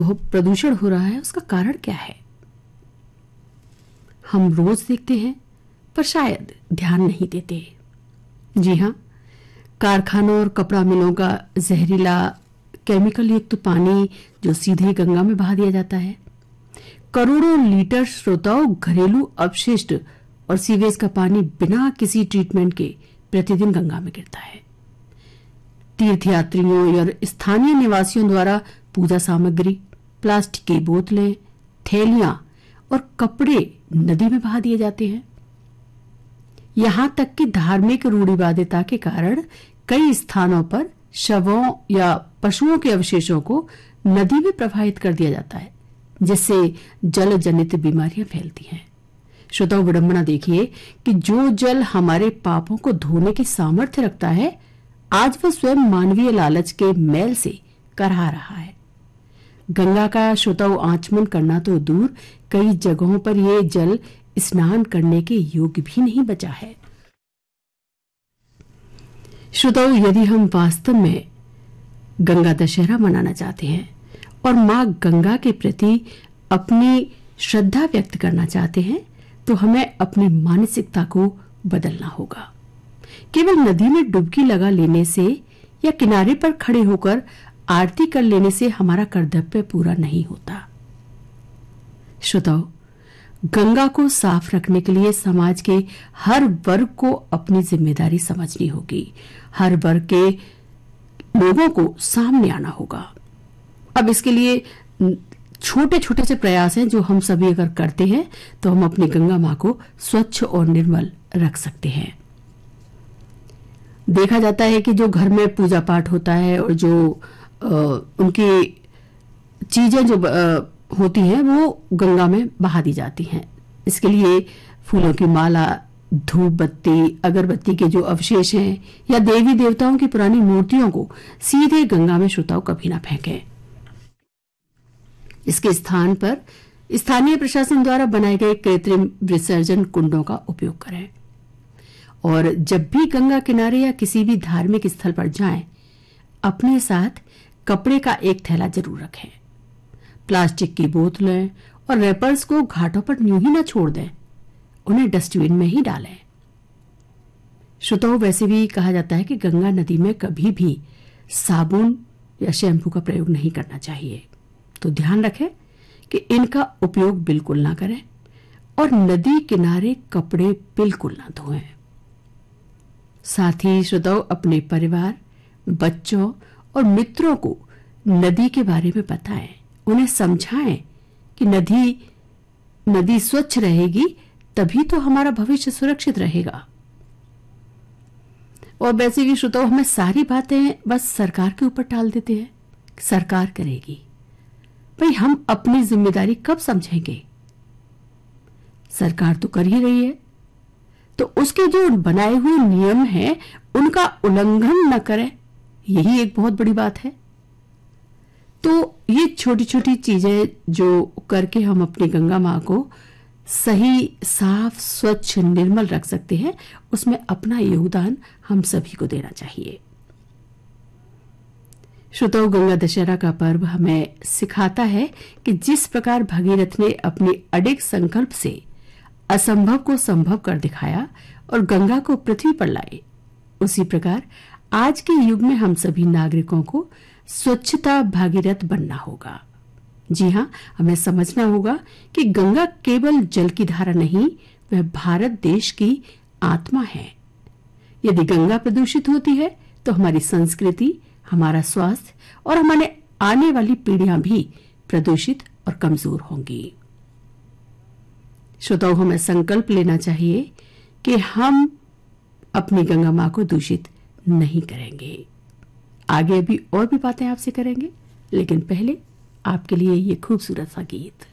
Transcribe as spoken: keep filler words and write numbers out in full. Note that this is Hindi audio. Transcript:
वो प्रदूषण हो रहा है उसका कारण क्या है? हम रोज देखते हैं पर शायद ध्यान नहीं देते। जी हाँ, कारखानों और कपड़ा मिलों का जहरीला केमिकल युक्त पानी जो सीधे गंगा में बहा दिया जाता है। करोड़ों लीटर श्रोताओं घरेलू अपशिष्ट और सीवेज का पानी बिना किसी ट्रीटमेंट के प्रतिदिन गंगा में गिरता है। तीर्थयात्रियों और स्थानीय निवासियों द्वारा पूजा सामग्री, प्लास्टिक की बोतलें, थैलियां और कपड़े नदी में बहा दिए जाते हैं। यहां तक कि धार्मिक रूढ़िवादिता के कारण कई स्थानों पर शवों या पशुओं के अवशेषों को नदी में प्रवाहित कर दिया जाता है, जिससे जल जनित बीमारियां फैलती हैं। श्रोताओं, विडंबना देखिए कि जो जल हमारे पापों को धोने की सामर्थ्य रखता है, आज वह स्वयं मानवीय लालच के मैल से करहा रहा है। गंगा का श्रोताओं आचमन करना तो दूर, कई जगहों पर यह जल स्नान करने के योग्य भी नहीं बचा है। श्रोताओं, यदि हम वास्तव में गंगा दशहरा मनाना चाहते हैं और मां गंगा के प्रति अपनी श्रद्धा व्यक्त करना चाहते हैं, तो हमें अपनी मानसिकता को बदलना होगा। केवल नदी में डुबकी लगा लेने से या किनारे पर खड़े होकर आरती कर लेने से हमारा कर्तव्य पूरा नहीं होता। श्रोताओं, गंगा को साफ रखने के लिए समाज के हर वर्ग को अपनी जिम्मेदारी समझनी होगी। हर वर्ग के लोगों को सामने आना होगा। अब इसके लिए छोटे छोटे से प्रयास हैं जो हम सभी अगर करते हैं तो हम अपनी गंगा मां को स्वच्छ और निर्मल रख सकते हैं। देखा जाता है कि जो घर में पूजा पाठ होता है और जो आ, उनकी चीजें जो आ, होती हैं वो गंगा में बहा दी जाती हैं। इसके लिए फूलों की माला, धूप बत्ती, अगरबत्ती के जो अवशेष हैं या देवी देवताओं की पुरानी मूर्तियों को सीधे गंगा में श्रोताओं कभी ना फेंकें। इसके स्थान पर स्थानीय प्रशासन द्वारा बनाए गए कृत्रिम विसर्जन कुंडों का उपयोग करें। और जब भी गंगा किनारे या किसी भी धार्मिक स्थल पर जाएं, अपने साथ कपड़े का एक थैला जरूर रखें। प्लास्टिक की बोतलें और रैपर्स को घाटों पर यूं ही ना छोड़ दें, उन्हें डस्टबिन में ही डालें। श्रोताओं, वैसे भी कहा जाता है कि गंगा नदी में कभी भी साबुन या शैम्पू का प्रयोग नहीं करना चाहिए, तो ध्यान रखें कि इनका उपयोग बिल्कुल ना करें और नदी किनारे कपड़े बिल्कुल ना धोएं। साथ ही श्रोताओं, अपने परिवार, बच्चों और मित्रों को नदी के बारे में बताएं, उन्हें समझाएं कि नदी नदी स्वच्छ रहेगी तभी तो हमारा भविष्य सुरक्षित रहेगा। और वैसे भी श्रोताओं, हमें सारी बातें बस सरकार के ऊपर टाल देते हैं, सरकार करेगी। भाई, हम अपनी जिम्मेदारी कब समझेंगे? सरकार तो कर ही रही है, तो उसके जो बनाए हुए नियम हैं उनका उल्लंघन न करें, यही एक बहुत बड़ी बात है। तो ये छोटी छोटी चीजें जो करके हम अपनी गंगा मां को सही, साफ, स्वच्छ, निर्मल रख सकते हैं, उसमें अपना योगदान हम सभी को देना चाहिए। श्रोताओं, गंगा दशहरा का पर्व हमें सिखाता है कि जिस प्रकार भगीरथ ने अपने अडिग संकल्प से असंभव को संभव कर दिखाया और गंगा को पृथ्वी पर लाए, उसी प्रकार आज के युग में हम सभी नागरिकों को स्वच्छता भागीरथ बनना होगा। जी हां, हमें समझना होगा कि गंगा केवल जल की धारा नहीं, वह भारत देश की आत्मा है। यदि गंगा प्रदूषित होती है तो हमारी संस्कृति, हमारा स्वास्थ्य और हमारे आने वाली पीढ़ियां भी प्रदूषित और कमजोर होंगी। श्रोताओं, हमें संकल्प लेना चाहिए कि हम अपनी गंगा मां को दूषित नहीं करेंगे। आगे भी और भी बातें आपसे करेंगे, लेकिन पहले आपके लिए ये खूबसूरत सा गीत।